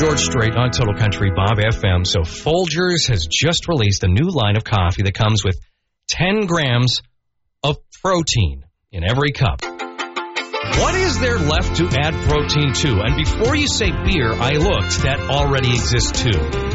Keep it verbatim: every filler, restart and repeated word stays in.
George Strait on Total Country Bob F M. So Folgers has just released a new line of coffee that comes with ten grams of protein in every cup. What is there left to add protein to? And before you say beer, I looked. That already exists too.